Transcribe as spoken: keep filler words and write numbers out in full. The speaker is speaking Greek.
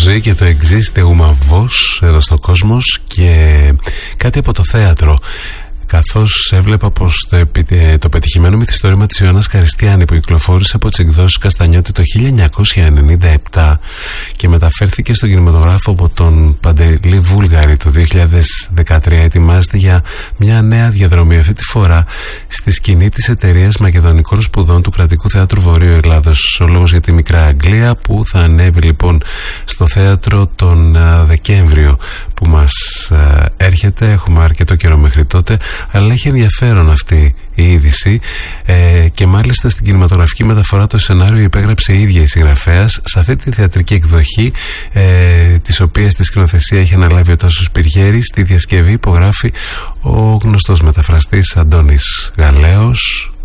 ζωή και το Existe uma voz εδώ στο Κόσμος, και κάτι από το θέατρο, καθώς έβλεπα πως το, το πετυχημένο μυθιστόρημα της Ιωάννας Καριστιάνη, που κυκλοφόρησε από τις εκδόσεις Καστανιώτη το χίλια εννιακόσια ενενήντα επτά και μεταφέρθηκε στον κινηματογράφο από τον Παντελή Βούλγαρη το δύο χιλιάδες δεκατρία, ετοιμάζεται για μια νέα διαδρομή, αυτή τη φορά στη σκηνή της εταιρείας Μακεδονικών Σπουδών του Κρατικού Θεάτρου Βορείου Ελλάδος. Ο λόγος για τη Μικρά Αγγλία, που θα ανέβει λοιπόν στο θέατρο τον uh, Δεκέμβριο που μας uh, έρχεται. Έχουμε αρκετό καιρό μέχρι τότε, αλλά έχει ενδιαφέρον αυτή η είδηση, ε, και μάλιστα στην κινηματογραφική μεταφορά το σενάριο υπέγραψε η ίδια η συγγραφέας σε αυτή τη θεατρική εκδοχή, ε, της οποίας τη σκηνοθεσία έχει αναλάβει ο Τάσος Πυργέρης. Στη διασκευή υπογράφει ο γνωστός μεταφραστής Αντώνης Γαλέος.